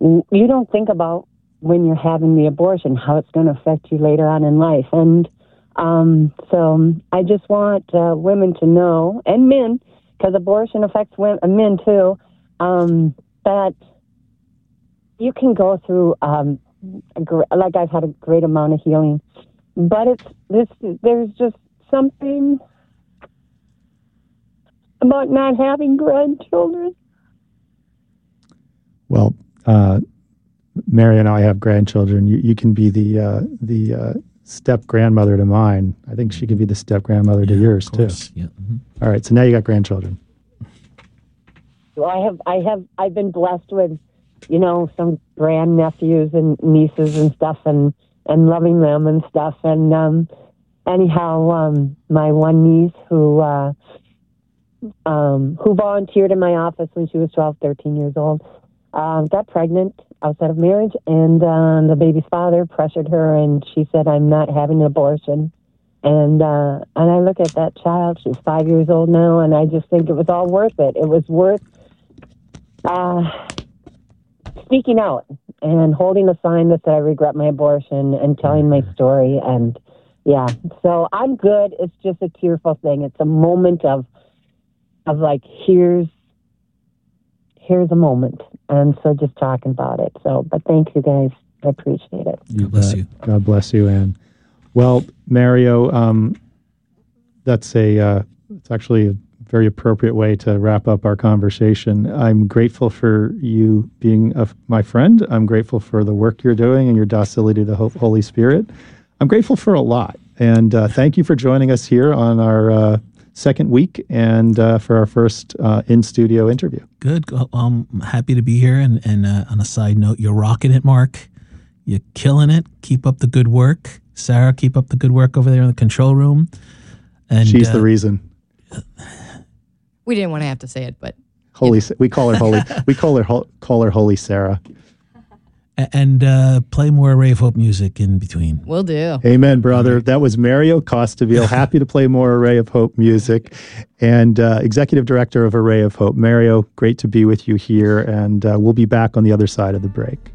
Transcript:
you don't think about when you're having the abortion, how it's going to affect you later on in life. And so I just want women to know, and men, because abortion affects men too, that you can go through, like I've had a great amount of healing, but there's just something about not having grandchildren. Well, Mary and I have grandchildren. You can be the step grandmother to mine. I think she can be the step grandmother to yours too. Yeah. Mm-hmm. All right, so now you got grandchildren. Well, I've been blessed with, some grandnephews and nieces and stuff, and loving them and stuff. And anyhow, my one niece who volunteered in my office when she was 12, 13 years old, got pregnant outside of marriage, and the baby's father pressured her, and she said, "I'm not having an abortion." And I look at that child; she's 5 years old now, and I just think it was all worth it. It was worth speaking out and holding a sign that said, "I regret my abortion," and telling my story. And yeah, so I'm good. It's just a tearful thing. It's a moment of like, here's a moment. And so just talking about it. So, but thank you guys. I appreciate it. God bless you. God bless you, Ann. Well, Mario, that's it's actually a very appropriate way to wrap up our conversation. I'm grateful for you being my friend. I'm grateful for the work you're doing and your docility to the Holy Spirit. I'm grateful for a lot. And thank you for joining us here on our second week and for our first in-studio interview. Good. I'm happy to be here. And on a side note, you're rocking it, Mark. You're killing it. Keep up the good work. Sarah, keep up the good work over there in the control room. And she's the reason. We didn't want to have to say it, but Holy, we call her Holy. We call her Holy Sarah. And play more Array of Hope music in between. Will do. Amen, brother. That was Mario Costabile. Happy to play more Array of Hope music, and Executive Director of Array of Hope. Mario, great to be with you here, and we'll be back on the other side of the break.